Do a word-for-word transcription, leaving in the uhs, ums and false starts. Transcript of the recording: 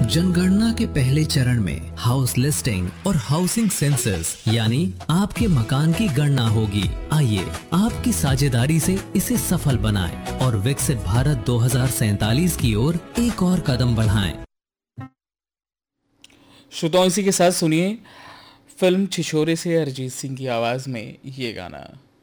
जनगणना के पहले चरण में हाउस लिस्टिंग और हाउसिंग सेंसस यानी आपके मकान की गणना होगी। आइए आपकी साझेदारी से इसे सफल बनाएं और विकसित भारत दो हज़ार सैंतालीस की ओर एक और कदम बढ़ाएं। श्रोताओं, इसी के साथ सुनिए फिल्म छिछोरे से अरिजीत सिंह की आवाज में ये गाना।